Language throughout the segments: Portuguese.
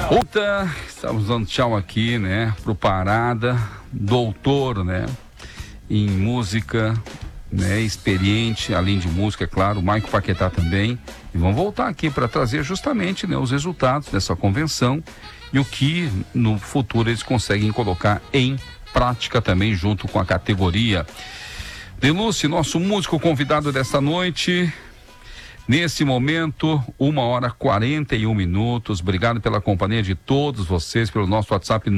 Outra, estamos dando tchau aqui, né, pro Parada, doutor, né, em música, né, experiente, além de música, é claro, o Maico Paquetá também. E vamos voltar aqui para trazer justamente, né, os resultados dessa convenção e o que no futuro eles conseguem colocar em prática também junto com a categoria. Delúcio, nosso músico convidado desta noite. Nesse momento, 1h41. Obrigado pela companhia de todos vocês, pelo nosso WhatsApp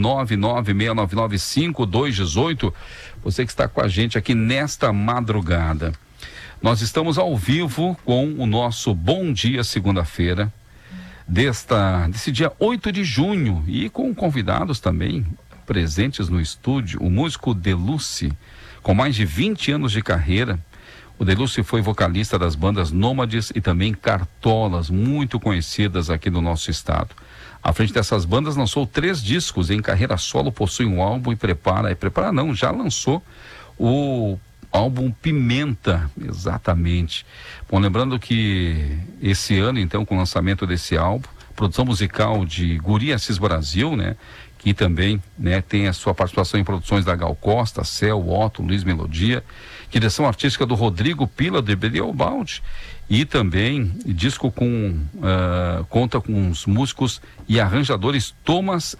996995218. Você que está com a gente aqui nesta madrugada. Nós estamos ao vivo com o nosso Bom Dia Segunda-feira, desse dia 8 de junho, e com convidados também presentes no estúdio, o músico Delúcio, com mais de 20 anos de carreira. O Delúcio foi vocalista das bandas Nômades e também Cartolas, muito conhecidas aqui no nosso estado. À frente dessas bandas, lançou 3 discos. Em carreira solo, possui um álbum já lançou o álbum Pimenta, exatamente. Bom, lembrando que esse ano, então, com o lançamento desse álbum, produção musical de Guri Assis Brasil, né? Que também, né, tem a sua participação em produções da Gal Costa, Céu, Otto, Luiz Melodia, direção artística do Rodrigo Pila, de Bedeobaldi, e também disco conta com os músicos e arranjadores Thomas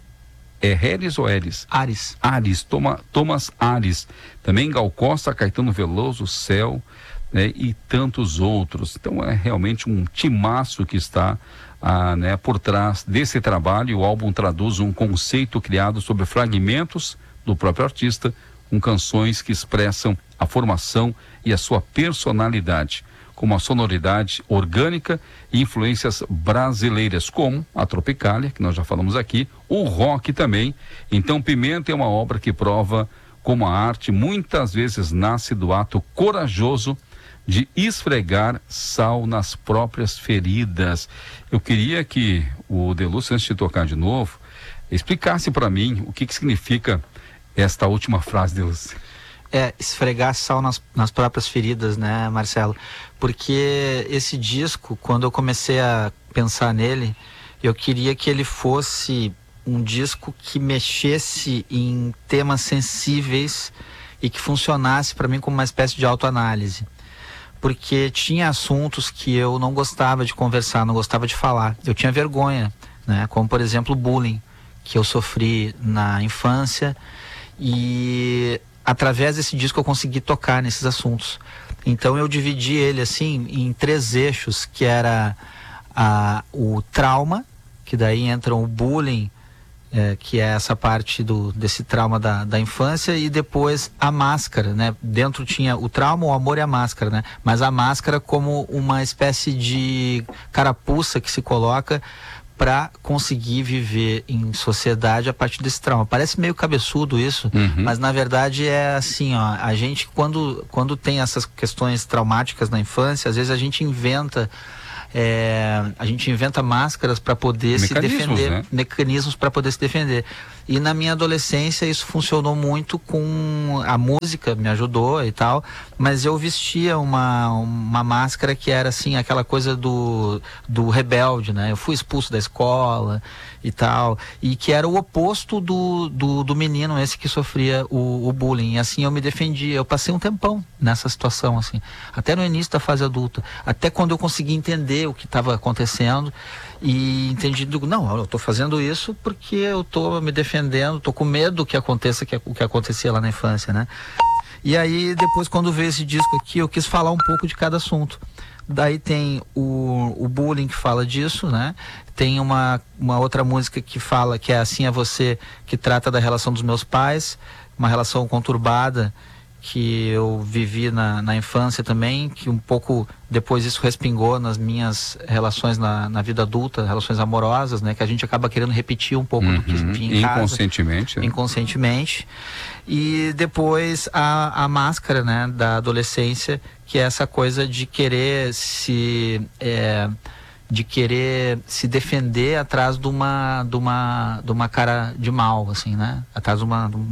Thomas Ares, também Gal Costa, Caetano Veloso, Céu, né, e tantos outros. Então é realmente um timaço que está né, por trás desse trabalho. O álbum traduz um conceito criado sobre fragmentos do próprio artista, com canções que expressam a formação e a sua personalidade, com uma sonoridade orgânica e influências brasileiras, como a Tropicália, que nós já falamos aqui, o rock também. Então, Pimenta é uma obra que prova como a arte muitas vezes nasce do ato corajoso de esfregar sal nas próprias feridas. Eu queria que o Delúcio, antes de tocar de novo, explicasse para mim o que significa esta última frase, Delúcio. Esfregar sal nas próprias feridas, né, Marcelo? Porque esse disco, quando eu comecei a pensar nele, eu queria que ele fosse um disco que mexesse em temas sensíveis e que funcionasse para mim como uma espécie de autoanálise. Porque tinha assuntos que eu não gostava de conversar, não gostava de falar. Eu tinha vergonha, né? Como, por exemplo, o bullying, que eu sofri na infância. E através desse disco eu consegui tocar nesses assuntos. Então eu dividi ele assim em 3 eixos, que era o trauma, que daí entra o bullying, que é essa parte desse trauma da infância, e depois a máscara, né? Dentro tinha o trauma, o amor e a máscara, né? Mas a máscara como uma espécie de carapuça que se coloca para conseguir viver em sociedade a partir desse trauma. Parece meio cabeçudo isso, mas na verdade é assim, ó, a gente quando tem essas questões traumáticas na infância, às vezes a gente inventa máscaras para poder se defender, né? Mecanismos para poder se defender. E na minha adolescência isso funcionou muito com a música, me ajudou e tal, mas eu vestia uma máscara que era assim, aquela coisa do rebelde, né? Eu fui expulso da escola e tal, e que era o oposto do menino esse que sofria o bullying. E assim eu me defendia. Eu passei um tempão nessa situação, assim, até no início da fase adulta, até quando eu consegui entender o que estava acontecendo e entendi, não, eu estou fazendo isso porque eu estou me defendendo, estou com medo do que aconteça, o que acontecia lá na infância, né? E aí depois, quando veio esse disco aqui, eu quis falar um pouco de cada assunto. Daí tem o bullying, que fala disso, né? Tem uma outra música que fala, que é Assim é Você, que trata da relação dos meus pais, uma relação conturbada que eu vivi na infância também, que um pouco depois isso respingou nas minhas relações na vida adulta, relações amorosas, né? Que a gente acaba querendo repetir um pouco do que vinha em casa. Inconscientemente. E depois a máscara, né, da adolescência, que é essa coisa de querer se defender atrás de uma cara de mal, assim, né? Atrás de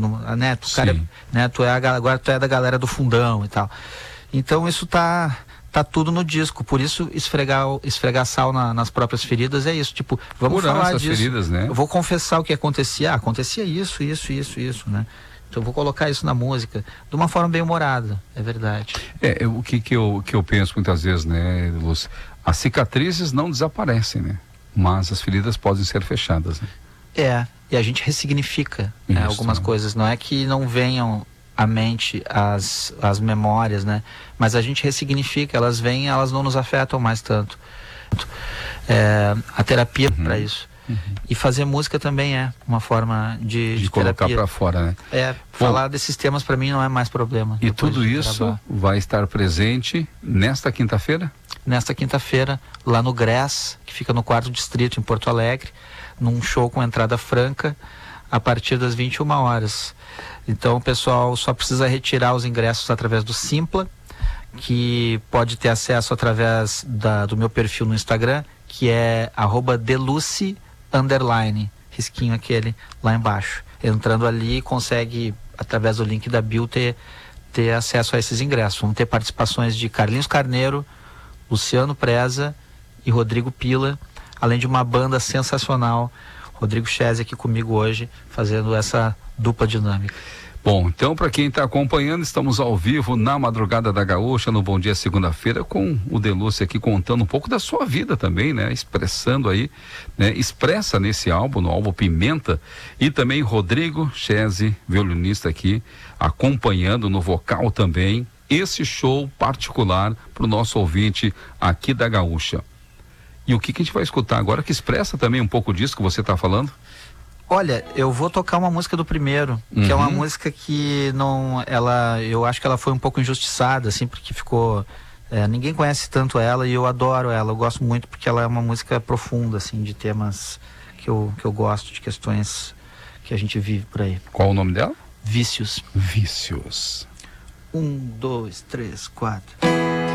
agora tu é da galera do fundão e tal. Então isso tá tá tudo no disco. Por isso, esfregar sal nas próprias feridas é isso. Tipo, vamos falar disso. Feridas, né? Eu vou confessar o que acontecia. Acontecia isso, né? Então eu vou colocar isso na música de uma forma bem humorada, é verdade. O que eu penso muitas vezes, né, Lúcia? As cicatrizes não desaparecem, né? Mas as feridas podem ser fechadas, né? E a gente ressignifica algumas coisas. Não é que não venham à mente as memórias, né? Mas a gente ressignifica, elas vêm, elas não nos afetam mais tanto. A terapia para isso. E fazer música também é uma forma de colocar para fora, né? Falar desses temas para mim não é mais problema. E tudo isso vai estar presente nesta quinta-feira? Nesta quinta-feira, lá no GRES, que fica no 4º Distrito, em Porto Alegre, num show com entrada franca, a partir das 21 horas. Então o pessoal só precisa retirar os ingressos através do Simpla, que pode ter acesso através do meu perfil no Instagram, que é @deluce_, risquinho aquele lá embaixo. Entrando ali, consegue, através do link da bio, ter acesso a esses ingressos. Vamos ter participações de Carlinhos Carneiro, Luciano Preza e Rodrigo Pila, além de uma banda sensacional, Rodrigo Chese aqui comigo hoje, fazendo essa dupla dinâmica. Bom, então para quem está acompanhando, estamos ao vivo na Madrugada da Gaúcha, no Bom Dia Segunda-feira, com o Deluce aqui contando um pouco da sua vida também, né? Expressando aí, né? Expressa nesse álbum, no álbum Pimenta, e também Rodrigo Chese, violinista aqui, acompanhando no vocal também, esse show particular para o nosso ouvinte aqui da Gaúcha. E o que a gente vai escutar agora que expressa também um pouco disso que você está falando? Olha, eu vou tocar uma música do primeiro, que é uma música que eu acho que ela foi um pouco injustiçada, assim, porque ficou, ninguém conhece tanto ela e eu adoro ela, eu gosto muito porque ela é uma música profunda, assim, de temas que eu gosto, de questões que a gente vive por aí. Qual o nome dela? Vícios. Vícios. 1, 2, 3, 4...